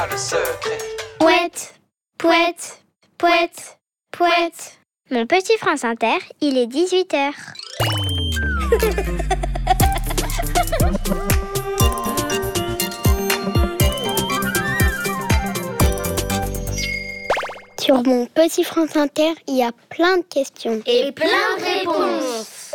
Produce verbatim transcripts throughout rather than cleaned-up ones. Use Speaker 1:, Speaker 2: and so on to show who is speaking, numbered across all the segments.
Speaker 1: Le secret.
Speaker 2: Pouette, pouette, pouette, pouette. Mon petit France Inter, il est dix-huit heures. Sur mon petit France Inter, il y a plein de questions.
Speaker 3: Et plein de réponses.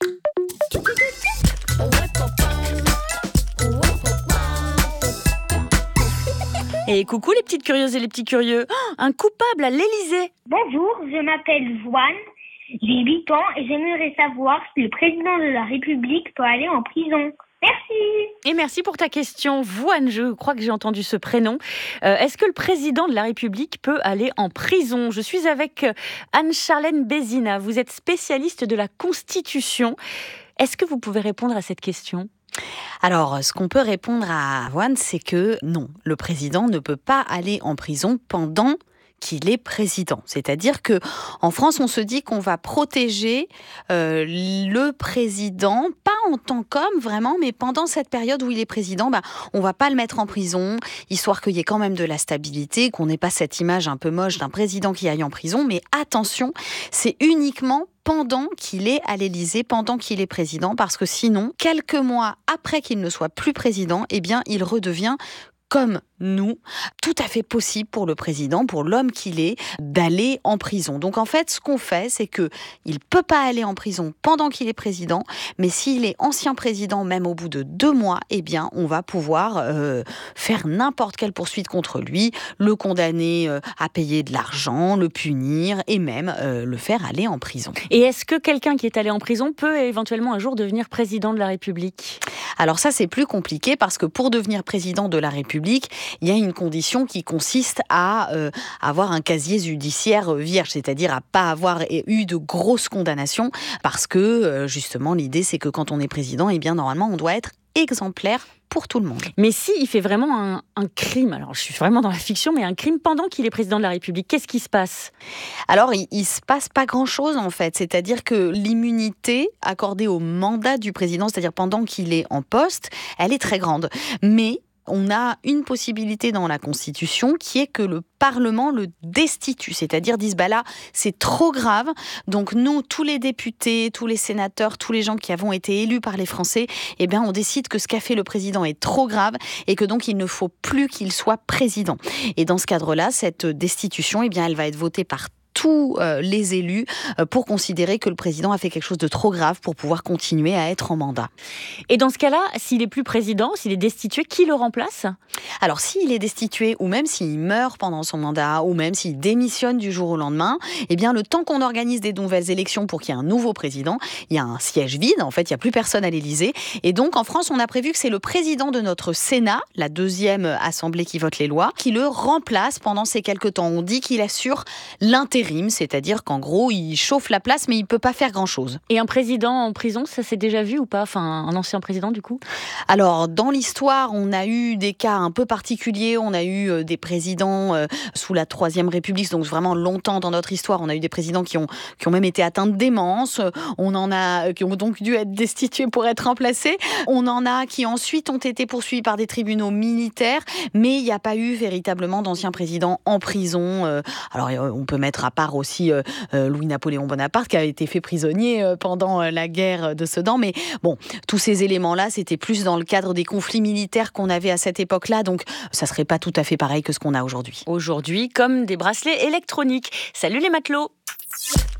Speaker 4: Et coucou les petites curieuses et les petits curieux. Oh, un coupable à l'Élysée.
Speaker 5: Bonjour, je m'appelle Joanne, j'ai huit ans et j'aimerais savoir si le président de la République peut aller en prison. Merci.
Speaker 4: Et merci pour ta question, Voine. Je crois que j'ai entendu ce prénom. Euh, est-ce que le président de la République peut aller en prison ? Je suis avec Anne-Charlène Bézina. Vous êtes spécialiste de la Constitution. Est-ce que vous pouvez répondre à cette question ?
Speaker 6: Alors, ce qu'on peut répondre à Voine, c'est que non, le président ne peut pas aller en prison pendant qu'il est président. C'est-à-dire que en France, on se dit qu'on va protéger euh, le président, pas en tant qu'homme vraiment, mais pendant cette période où il est président, bah, on va pas le mettre en prison, histoire qu'il y ait quand même de la stabilité, qu'on n'ait pas cette image un peu moche d'un président qui aille en prison. Mais attention, c'est uniquement pendant qu'il est à l'Élysée, pendant qu'il est président, parce que sinon, quelques mois après qu'il ne soit plus président, eh bien, il redevient comme nous, tout à fait possible pour le président, pour l'homme qu'il est, d'aller en prison. Donc en fait, ce qu'on fait, c'est que il peut pas aller en prison pendant qu'il est président, mais s'il est ancien président, même au bout de deux mois, eh bien, on va pouvoir euh, faire n'importe quelle poursuite contre lui, le condamner euh, à payer de l'argent, le punir et même euh, le faire aller en prison.
Speaker 4: Et est-ce que quelqu'un qui est allé en prison peut éventuellement un jour devenir président de la République ?
Speaker 6: Alors ça, c'est plus compliqué parce que pour devenir président de la République, il y a une condition qui consiste à euh, avoir un casier judiciaire vierge, c'est-à-dire à pas avoir eu de grosses condamnations, parce que euh, justement l'idée c'est que quand on est président, eh bien normalement on doit être exemplaire pour tout le monde.
Speaker 4: Mais si il fait vraiment un, un crime, alors je suis vraiment dans la fiction, mais un crime pendant qu'il est président de la République, qu'est-ce qui se passe ?
Speaker 6: Alors, il, il se passe pas grand-chose en fait, c'est-à-dire que l'immunité accordée au mandat du président, c'est-à-dire pendant qu'il est en poste, elle est très grande. Mais on a une possibilité dans la Constitution qui est que le Parlement le destitue, c'est-à-dire disent bah là c'est trop grave, donc nous tous les députés, tous les sénateurs, tous les gens qui avons été élus par les Français, eh bien on décide que ce qu'a fait le président est trop grave et que donc il ne faut plus qu'il soit président. Et dans ce cadre-là, cette destitution, eh bien elle va être votée par tous euh, les élus euh, pour considérer que le président a fait quelque chose de trop grave pour pouvoir continuer à être en mandat.
Speaker 4: Et dans ce cas-là, s'il est plus président, s'il est destitué, qui le remplace ?
Speaker 6: Alors, s'il est destitué, ou même s'il meurt pendant son mandat, ou même s'il démissionne du jour au lendemain, eh bien, le temps qu'on organise des nouvelles élections pour qu'il y ait un nouveau président, il y a un siège vide. En fait, il n'y a plus personne à l'Élysée. Et donc, en France, on a prévu que c'est le président de notre Sénat, la deuxième assemblée qui vote les lois, qui le remplace pendant ces quelques temps. On dit qu'il assure l'intérim, c'est-à-dire qu'en gros, il chauffe la place, mais il ne peut pas faire grand-chose.
Speaker 4: Et un président en prison, ça s'est déjà vu ou pas ? Enfin, un ancien président, du coup ?
Speaker 6: Alors, dans l'histoire, on a eu des cas un peu particuliers. On a eu des présidents euh, sous la Troisième République, donc vraiment longtemps dans notre histoire. On a eu des présidents qui ont, qui ont même été atteints de démence. On en a qui ont donc dû être destitués pour être remplacés. On en a qui ensuite ont été poursuivis par des tribunaux militaires, mais il n'y a pas eu véritablement d'anciens présidents en prison. Euh, alors, on peut mettre à part aussi euh, Louis-Napoléon Bonaparte qui a été fait prisonnier euh, pendant euh, la guerre de Sedan. Mais bon, tous ces éléments-là, c'était plus dans le cadre des conflits militaires qu'on avait à cette époque-là. Donc, ça serait pas tout à fait pareil que ce qu'on a aujourd'hui.
Speaker 4: Aujourd'hui, comme des bracelets électroniques. Salut les matelots!